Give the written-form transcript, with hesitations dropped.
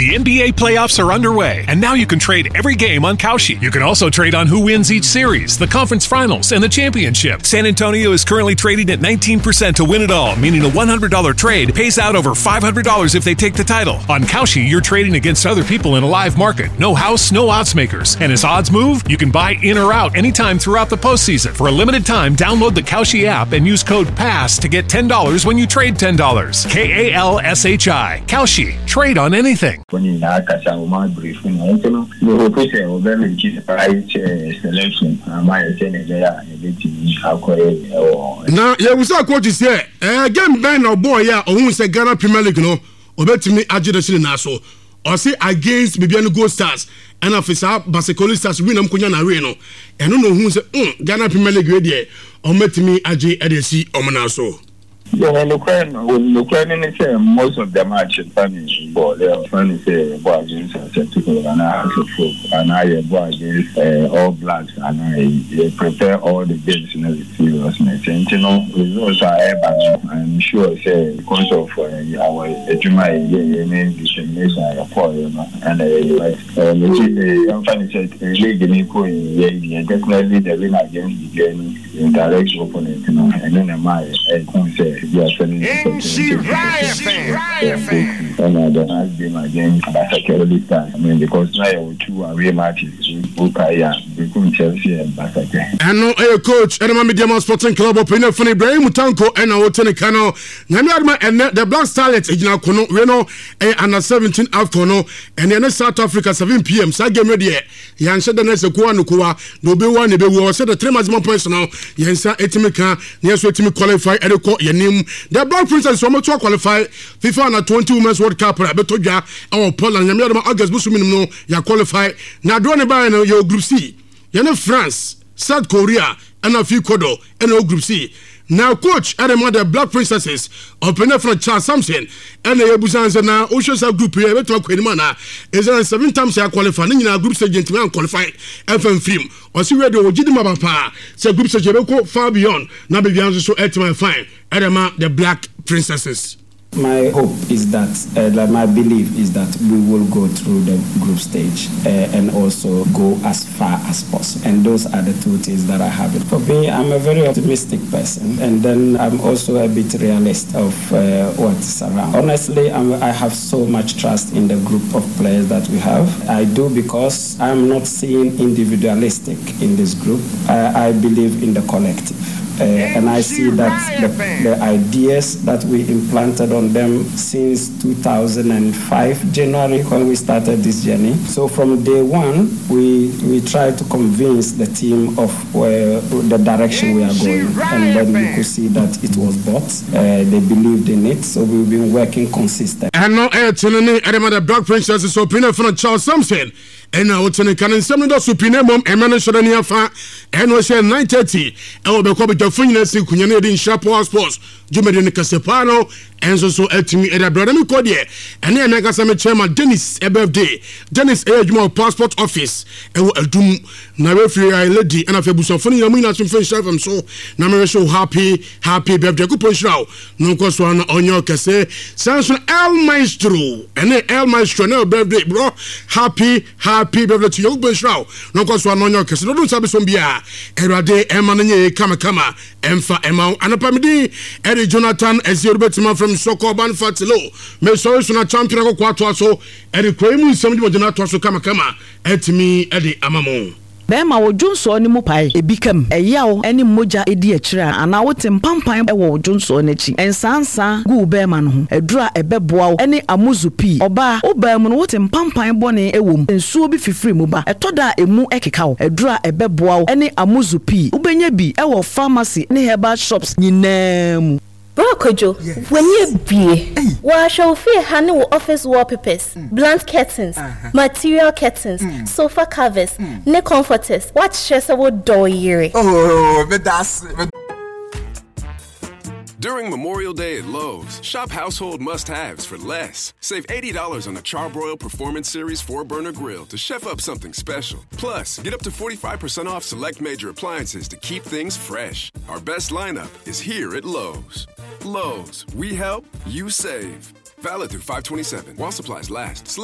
The NBA playoffs are underway, and now you can trade every game on Kalshi. You can also trade on who wins each series, the conference finals, and the championship. San Antonio is currently trading at 19% to win it all, meaning a $100 trade pays out over $500 if they take the title. On Kalshi, you're trading against other people in a live market. No house, no odds makers. And as odds move, you can buy in or out anytime throughout the postseason. For a limited time, download the Kalshi app and use code PASS to get $10 when you trade $10. KALSHI. Kalshi. Trade on anything. When you are my briefing, you will put a very selection. My now, yeah, we saw what you say. Again, Ben or boy, yeah, or who say Ghana Premier League, no, or bet me agitation in Nassau, or say against Bibiano Gold Stars, and officer Basicoli Stars win Kunyana Reno, and no who say Ghana Premier League radio, or met me Ag Edesi or Manaso. Yeah, most of them are funny, but they are funny say boy against and I have to and I boy against all blacks and I prepare all the games in the seriousness. And you know, results are ever. I'm sure say because of our Juma discrimination and I'm funny said league in definitely the win against the game in direct opponent, you know, and then my say you are selling and the last game against Basakeli Stars. I mean, because now you two away matches, between Chelsea and Basakeli. And no, coach, and my Media Sporting Club opening for Ibrahim Mutanko and our Tenekano, Namiadma and the Black Starlets, Ejina Kono, Reno, and 17 Afkono, and then South Africa 7 p.m. Sagame ready. Yan said the next Kuanukua, no be one, be was said the 3 maximum points now. Yansa Etimika, yes, we qualify, Edoko, Yanim. The Black Princess from to qualify FIFA under 20 Women's World Cup. I bet ya our Poland. Yamiadma August Busumino, ya qualify. Now, do any by your Group C. Yana France, South Korea, and a few Kodo, and no Group C. Now, coach, and the Black Princesses, open from Charles Sampson, and the Abusans and now Oceans Group here, to Quidmana, is 7 times I qualify, in our group stage, and qualify FM film, or see where the Ojidima Papa, so group stage, far beyond, now be so at my fine, Adama, the Black Princesses. My hope is that, my belief is that we will go through the group stage and also go as far as possible. And those are the 2 things that I have. For me, I'm a very optimistic person, and then I'm also a bit realist of what's around. Honestly, I have so much trust in the group of players that we have. I do because I'm not seeing individualistic in this group. I believe in the collective. And I see that the ideas that we implanted on them since 2005 January when we started this journey. So from day one, we tried to convince the team of the direction we are going, and then we could see that it was bought. They believed in it, so we've been working consistently. And now, the Black Princess is opening from Charles Sampson. And now it's in the canon, some of the supine mom, and Manashania fa, and was 9:30. I will be called the Funas in Kunyana in Shapo Sports, Jumedin Casepano, and so to me at a brother Codier. And then I got some chairman Dennis a birthday. Dennis Edgemore Passport Office, and will do Narefri lady, and I feel so funny. I mean, I'm so now so happy birthday. Good push now. No cost one on your cassette. Samson El Maestro, and then El Maestro, no birthday, bro. Happy birthday to you, Bushrow. No cost one on your cassette. Don't have some beer. Erade, Emmanuel, Kama, Emfa, Emma, and a Pamidi, Eddie Jonathan, as your bettima from Sokoban Fatilo. May sorry, so not champion of Quato, Eddie Kramu, somebody was not also Kama, at me, Eddie Amamo. Bema wo Johnson ni mu pai ebikam eyawo eni moja edi akira ana wote mpampan wo Johnson n'echi ensansa gu bema no ho edura ebeboa wo eni amuzupi oba obam no wote mpampan bone ewom ensuo bi fifiri mu ba etoda emu ekeka wo edura ebeboa wo eni amuzupi ubenya bi ewo pharmacy ne herbal shops nyinam. Brokojo, when you be, wa shall fear honey office wallpapers, blunt curtains, material curtains, sofa covers, ne comforters. What shares would door year? Oh, but that's. During Memorial Day at Lowe's, shop household must-haves for less. Save $80 on a Charbroil Performance Series 4-burner grill to chef up something special. Plus, get up to 45% off select major appliances to keep things fresh. Our best lineup is here at Lowe's. Lowe's, we help, you save. Valid through 5/27 while supplies last.